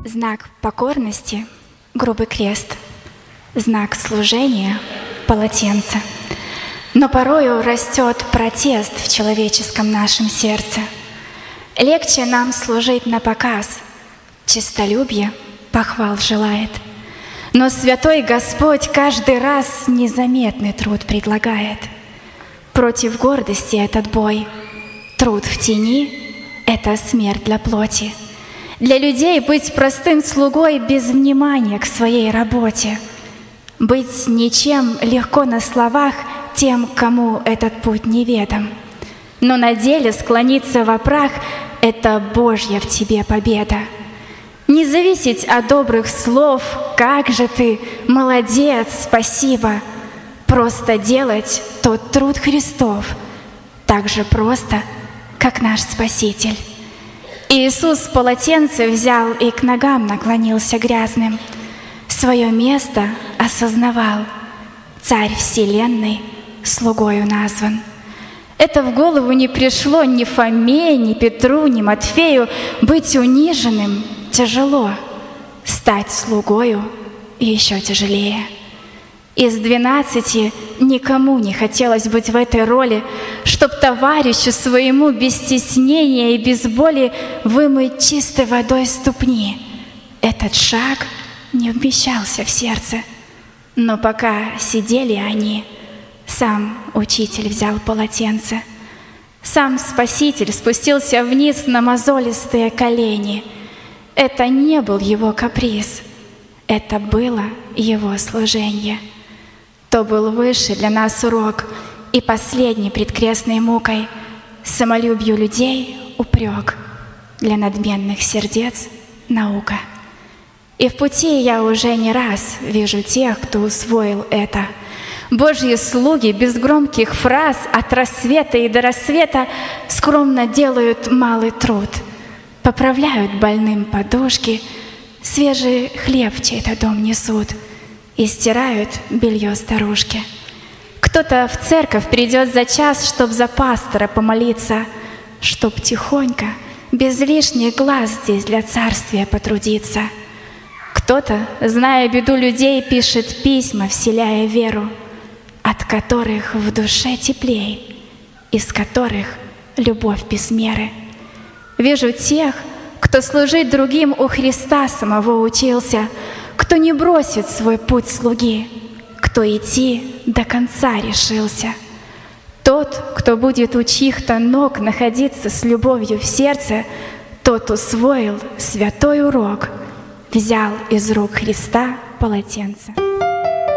Знак покорности — грубый крест, знак служения — полотенце. Но порою растет протест в человеческом нашем сердце. Легче нам служить на показ, честолюбие похвал желает. Но святой Господь каждый раз незаметный труд предлагает. Против гордости этот бой, труд в тени — это смерть для плоти. Для людей быть простым слугой без внимания к своей работе. Быть ничем легко на словах тем, кому этот путь неведом. Но на деле склониться во прах — это Божья в тебе победа. Не зависеть от добрых слов, как же ты, молодец, спасибо. Просто делать тот труд Христов, так же просто, как наш Спаситель. Иисус полотенце взял и к ногам наклонился грязным. Свое место осознавал, Царь Вселенной слугою назван. Это в голову не пришло ни Фоме, ни Петру, ни Матфею. Быть униженным тяжело, стать слугою еще тяжелее. Из 12 никому не хотелось быть в этой роли, чтоб товарищу своему без стеснения и без боли вымыть чистой водой ступни. Этот шаг не вмещался в сердце, но пока сидели они, сам учитель взял полотенце. Сам Спаситель спустился вниз на мозолистые колени. Это не был его каприз, это было его служение. То был выше для нас урок и последний пред крестной мукой, самолюбию людей упрек, для надменных сердец наука. И в пути я уже не раз вижу тех, кто усвоил это. Божьи слуги без громких фраз от рассвета и до рассвета скромно делают малый труд, поправляют больным подушки, свежий хлеб в чей-то дом несут и стирают белье старушки. Кто-то в церковь придет за час, чтоб за пастора помолиться, чтоб тихонько, без лишних глаз здесь для царствия потрудиться. Кто-то, зная беду людей, пишет письма, вселяя веру, от которых в душе теплей, из которых любовь без меры. Вижу тех, кто служить другим у Христа самого учился, кто не бросит свой путь слуги, кто идти до конца решился. Тот, кто будет у чьих-то ног находиться с любовью в сердце, тот усвоил святой урок, взял из рук Христа полотенце.